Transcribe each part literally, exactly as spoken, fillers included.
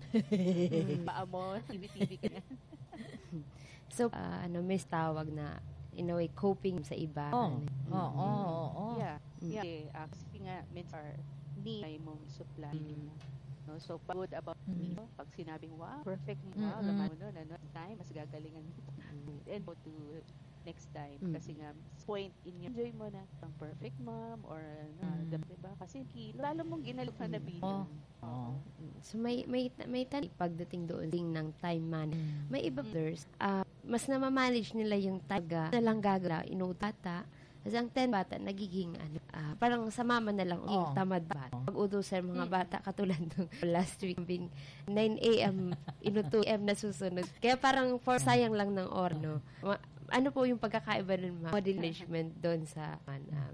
Paa mo, T V-T V ka na. So, uh, ano, may tawag na, in a way, coping sa iba. Oo, Ano, oo, oo, oo. Yeah. Mm. Yeah. Eh, uh, kasi nga, minsan our need mo supply. Mm. No? So, pagod about Mm. me. No? Pag sinabing, wow, perfect mo. Mm-mm. Wow, laman mo nun. Ano, time, mas gagalingan mo. And go to next time. Mm. Kasi nga, point in your enjoy mo na ang perfect mom or ano, Mm. the, diba? Kasi kilo, lalo mong ginalok na na video. Oo. Oo. So, may, may, may tan- pagdating doon ding ng time management. May iba others, ah, mas namamanage nila yung taga na lang gagala, inutata. Kasi ang ten bata, nagiging, ano, ah, parang sa mama na lang, yung Oo. tamad bata. Pag-utusan mga bata, katulad ng last week, being nine a.m., ino two a.m. na susunod. Kaya parang for sayang lang ng or, no? Ma- Ano po yung pagkakaiba ng mga model management doon sa, um,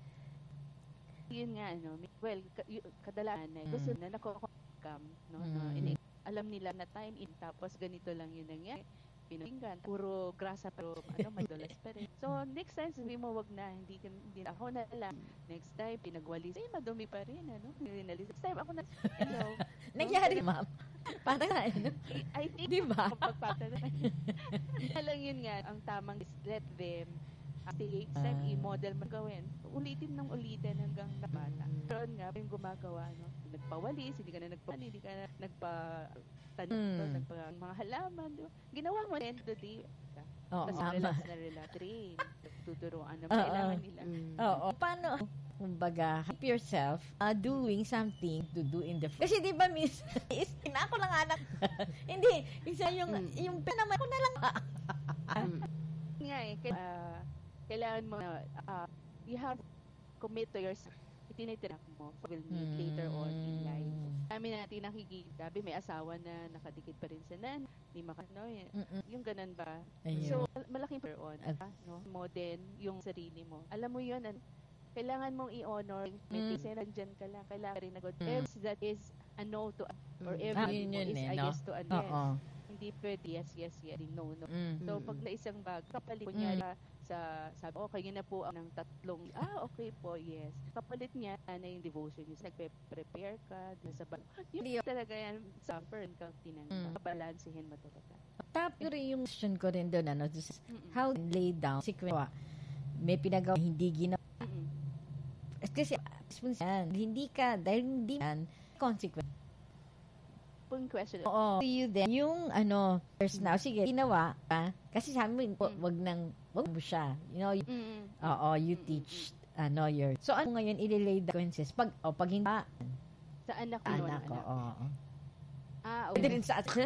Yun nga, ano, well, ka- y- kadalasan na, Mm. gusto na nako-come, no, no, Mm. ini- alam nila na time in, tapos ganito lang yun nangyari. Pinakinggan, puro grasa, pero ano, may dolas pa rin. So, next time, sabi mo, wag na, hindi, ka- hindi na, ako na lang. Next time, pinagwalis, eh, madumi pa rin, ano, pinalis. Next time, ako na, hello. Nangyari, ma'am. Parang ano. I think, Di ba? pagpapatanan. Alam yun nga, ang tamang is let them, uh, next time, Ah. i-model mo gawin. Ulitin ng ulitin hanggang nabata. Pero nga, yung gumagawa, no? Nagpawalis, hindi ka na nagpa, hindi ka na nagpa, tanim, Mm. nagpa, mga halaman, di ba? Ginawa mo end of the day. Oo, Tapos tama. relax na relax, train, tuturuan na Oo. kailangan nila. mm, Oo. Paano, kumbaga, help yourself uh, doing something to do in the Kasi di ba, miss, is, na ako lang anak. Hindi, isa yung, Mm. yung naman ko na lang. mm, Nga eh, kaya, ah, kailangan mo na, ah, you have to commit to yourself. Itinitirak mo, will meet later on in life. Kami natin nakikita, sabi may asawa na nakadikit pa rin sa nan, hindi makano eh. Mm-mm. Yung ganun ba? Ayun. So, mal- malaking per on, At- ah, no? Modern yung sarili mo. Alam mo yun, an- kailangan mong i-honor, may Mm. mm. nandyan ka lang, kailangan rin na good. Mm. Every that is a no to, or Mm. every Ah, yun no yun is eh, a no? yes to a yes. Oo. Hindi pwede yes, yes, yes, no, no. Mm. So, Mm. pag na isang bag, kapalit ko niya sa, sabi, okay, yun na po ang ng tatlong, ah, okay po, yes. Kapalit niya na yung devotion niya. Nagpe-prepare ka, dun sa bag. Yun Hindi, talaga yan, suffer and tinang, Mm. kabalansihin mo talaga. Top rin yung question ko rin doon, ano, just Mm-mm. how lay down, sequence, may pinagawa, hindi ginawa. Mm-mm. Kasi, yan, hindi ka, dahil hindi yan, consequence. Pung question. Oo. To you then, yung, ano, first now, sige, ginawa, ha? Kasi sa amin, wa- wag nang, wag mo siya. You know, y- Mm-mm. oo, you teach, ano, your, so, ano ngayon, ililay the consequences, pag, o, pag hindi, ah, Sa anak mo. anak ko, anak. oo. Ah, Pwede okay. rin sa atin.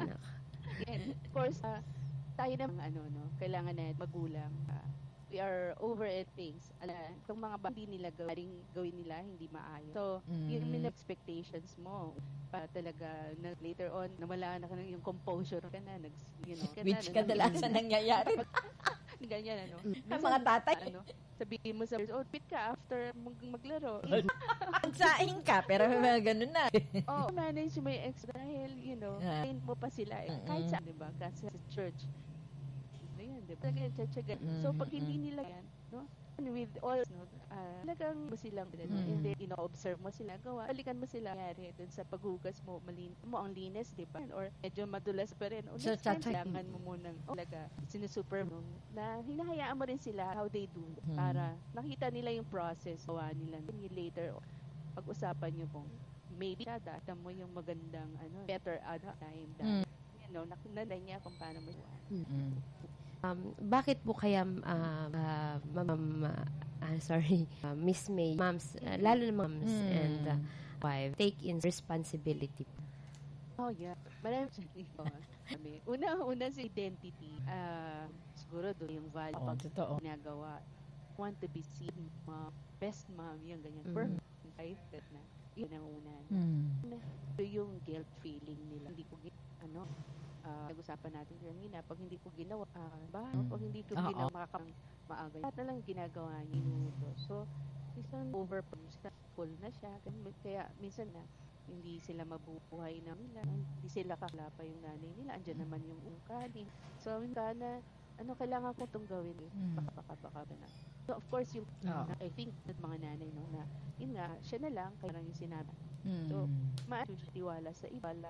And of course, ah, tayo na ano, no, kailangan na magulang. ah, we are over at things. Ala, itong mga ba hindi nila gawin, gawin nila, hindi maayos. So, Mm. yun yung expectations mo. Para talaga, na, later on, nawala na ka ng yung composure ka na, nag, you know, ka na, Which na- kadalasan nangyayari. ganyan, ano. Ng mga tatay. Ano, sabihin mo sa oh, pit ka after mag- maglaro. Magsaing ka, pero may mga ganun na. Oh, manage mo yung extra dahil, you know, Yeah. train mo pa sila. Eh. Mm-mm. Kahit saan, di ba? Kasi sa church. Ano yan, di ba? Talagang tsatsaga. So, pag hindi Mm-mm. nila yan, no? And with all, no, uh, talagang mo silang, no? Mm. And then, ino-observe mo sila gawa. Balikan mo sila nangyari dun sa paghugas mo, malin mo ang linis, di ba? Or medyo madulas pa rin. O, So, next time, tsatsa- kailangan mo munang, oh, talaga, sinusuper mo, na hinahayaan mo rin sila how they do, Mm. para nakita nila yung process, gawa nila. And you later, pag-usapan nyo kung maybe data mo yung magandang ano better other time that Mm. you know nakunanay niya kung paano mo Mm. Um, bakit po kaya, uh, uh, ma'am, uh, ah, sorry, uh, Miss May, moms, uh, lalo na moms Mm. and uh, wife, take in responsibility. oh yeah marami oh, sabi una una sa identity ah siguro do yung value Oo, pag totoo. ginagawa want to be seen mom best mom yung ganyan Mm. perfect right that na yun ang una Mm. so yung guilt feeling nila hindi ko gi- ano ah nag-usapan natin kanina pag hindi ko ginawa ah, ba Mm. pag hindi ko Oo. ginawa makakang maaga lahat na lang ginagawa niya inuuto so minsan over full na siya kaya, kaya minsan na hindi sila mabubuhay na nila hindi sila kakala pa yung nanay nila andyan naman yung ungkaling so minsan na ano kailangan ko itong gawin eh Mm. baka baka baka ba na so of course yung Oo. I think that mga nanay no na yun nga siya na lang kaya lang yung sinabi Mm. So, maayos tiwala sa iba, la,